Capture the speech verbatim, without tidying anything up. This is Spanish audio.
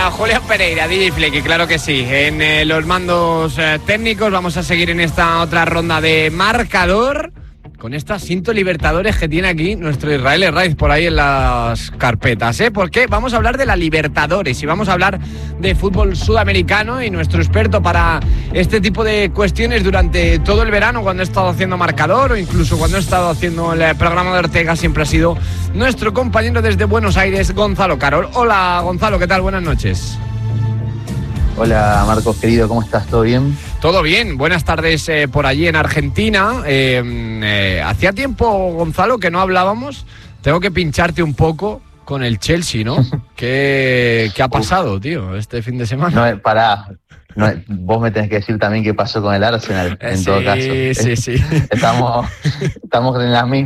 para Julián Pereira, D J Flecky, claro que sí. En eh, los mandos eh, técnicos vamos a seguir en esta otra ronda de marcador con estas cinco Libertadores que tiene aquí nuestro Israel Herraiz por ahí en las carpetas, ¿eh? Porque vamos a hablar de la Libertadores y vamos a hablar de fútbol sudamericano, y nuestro experto para este tipo de cuestiones durante todo el verano, cuando he estado haciendo marcador o incluso cuando he estado haciendo el programa de Ortega, siempre ha sido nuestro compañero desde Buenos Aires, Gonzalo Carol. Hola Gonzalo, ¿qué tal? Buenas noches. Hola Marcos, querido, ¿cómo estás? ¿Todo bien? Todo bien, buenas tardes eh, por allí en Argentina. Eh, eh, hacía tiempo, Gonzalo, que no hablábamos. Tengo que pincharte un poco con el Chelsea, ¿no? ¿Qué, qué ha pasado, tío, este fin de semana? No, pará, no, vos me tenés que decir también qué pasó con el Arsenal, en sí, todo caso. Sí, sí, sí. Estamos, estamos en la misma.